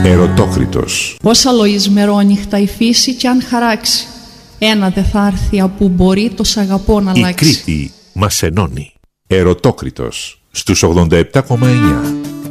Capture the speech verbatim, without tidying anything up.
Ερωτόκριτος. Πόσα λοής μερόνυχτα η φύση κι αν χαράξει, ένα δε θα έρθει από μπορεί το σ' αγαπώ να αλλάξει. Η Κρήτη μας ενώνει. Ερωτόκριτος στους ογδόντα επτά κόμμα εννιά.